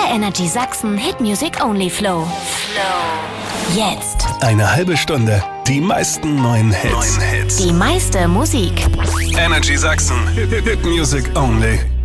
Energy Sachsen Hit Music Only Flow. Jetzt. Eine halbe Stunde. Die meisten neuen Hits. Die meiste Musik. Energy Sachsen Hit Music Only.